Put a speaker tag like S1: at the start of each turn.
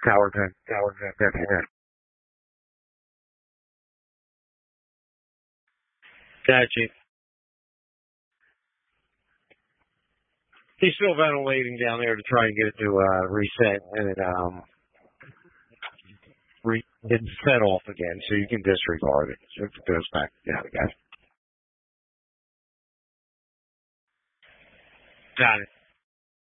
S1: Tower vent here. Gotcha. He's still ventilating down there to try and get it to reset, and it set off again, so you can disregard it. So it goes back down again. Got it.